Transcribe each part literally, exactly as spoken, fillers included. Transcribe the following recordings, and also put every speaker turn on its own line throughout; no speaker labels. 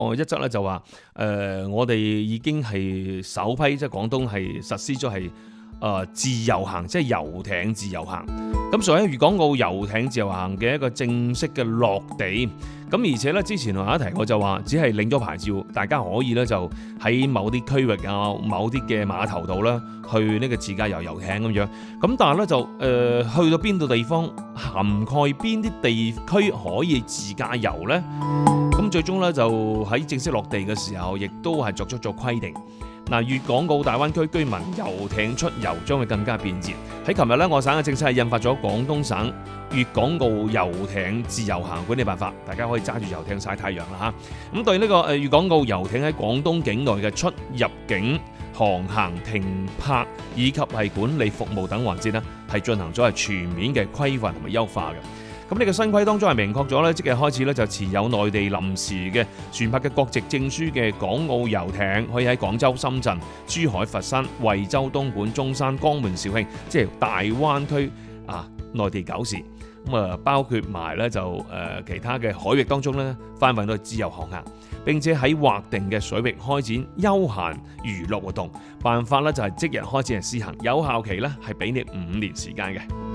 哦，一則咧就話誒、呃，我哋已經係首批即係廣東係實施咗係誒自由行，即係遊艇自由行。咁所以粵港澳遊艇自由行嘅一個正式嘅落地。咁而且咧之前同大家提過就話，只係領咗牌照，大家可以咧就喺某啲區域啊、某啲嘅碼頭度啦，去呢個自駕遊遊艇咁樣。咁但係咧就誒、呃、去到邊度地方，涵蓋邊啲地區可以自駕遊呢？咁最終咧就喺正式落地嘅時候，亦都係作出咗規定。嗱，粵港澳大灣區居民遊艇出遊將會更加便捷。喺琴日咧，我省嘅政策係印發咗廣東省粵港澳遊艇自由行管理辦法，大家可以揸住遊艇曬太陽啦嚇。咁對呢個誒粵港澳遊艇喺廣東境內嘅出入境、航行、停泊以及係管理服務等環節呢，係進行咗係全面嘅規範同埋優化嘅。咁呢個新規當中係明確咗咧，即係開始咧就持有內地臨時嘅船舶嘅國籍證書嘅港澳遊艇，可以喺廣州、深圳、珠海、佛山、惠州、東莞、中山、江門、肇慶，即係大灣區啊內地九市。咁啊，包括埋咧就誒、呃、其他嘅海域當中咧，範圍內自由航行，並且喺劃定嘅水域開展休閒娛樂活動。辦法咧就係即日開始係施行，有效期咧係俾你五年時間嘅。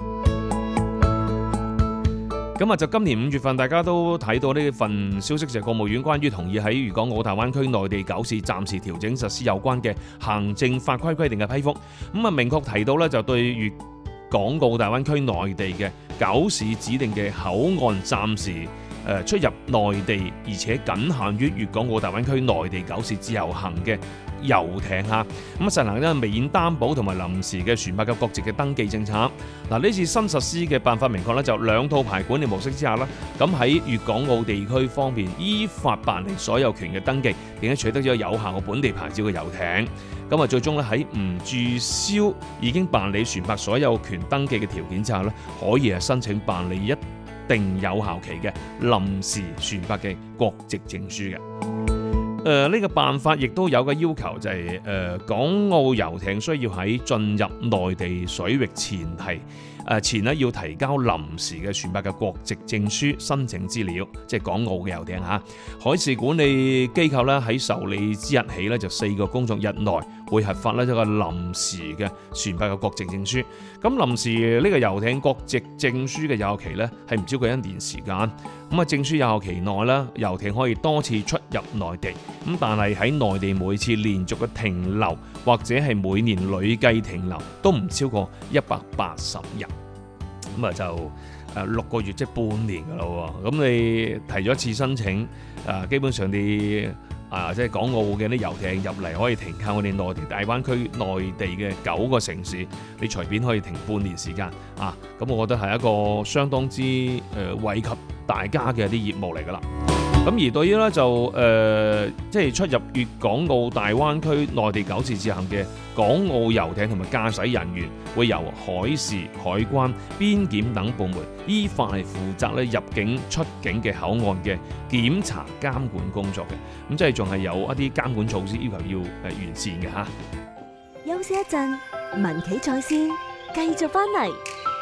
咁啊，就今年五月份，大家都睇到呢份消息，就係國務院關於同意喺粵港澳大灣區內地九市暫時調整實施有關嘅行政法規規定嘅批覆。咁啊，明確提到咧，就對粵港澳大灣區內地嘅九市指定嘅口岸暫時誒出入內地，而且僅限於粵港澳大灣區內地九市自由行嘅遊艇嚇，咁啊實行咧免擔保同埋臨時嘅船舶嘅國籍嘅登記政策。嗱，呢次新實施嘅辦法明確咧，就兩套牌管理模式之下啦，咁喺粵港澳地區方面依法辦理所有權嘅登記，並且取得咗有效嘅本地牌照嘅遊艇。咁啊，最終咧喺唔註銷已經辦理船舶所有權登記嘅條件之下咧，可以係申請辦理一定有效期嘅臨時船舶嘅國籍證書嘅。誒、呃、呢、這個辦法亦都有個要求，就係、是、誒、呃、港澳遊艇需要喺進入內地水域前提誒、呃、前咧要提交臨時嘅船舶嘅國籍證書申請資料，即係港澳嘅遊艇嚇。海事管理機構咧喺受理之日起咧就四個工作日內會核發咧一個臨時嘅船舶嘅國籍證書。咁臨時呢個遊艇國籍證書嘅有效期咧係唔超過一年時間。咁啊，證書有效期內啦，遊艇可以多次出入內地，咁但係喺內地每次連續嘅停留或者係每年累計停留都唔超過一百八十日，咁啊就誒六個月即係半年噶啦喎。咁你提咗一次申請，誒基本上你啊即係港澳嘅啲遊艇入嚟可以停靠我哋內地大灣區內地嘅九個城市，你隨便可以停半年時間啊！咁我覺得係一個相當之誒惠及大家嘅一啲業務嚟㗎啦。咁而對於咧就誒、呃、即係出入粵港澳大灣區內地九市自行嘅港澳遊艇同埋駕駛人員，會由海事、海關、邊檢等部門依法係負責咧入境出境嘅口岸嘅檢查監管工作嘅。咁即係仲係有一啲監管措施要求要誒完善嘅嚇。
休息一陣，民企在線繼續翻嚟。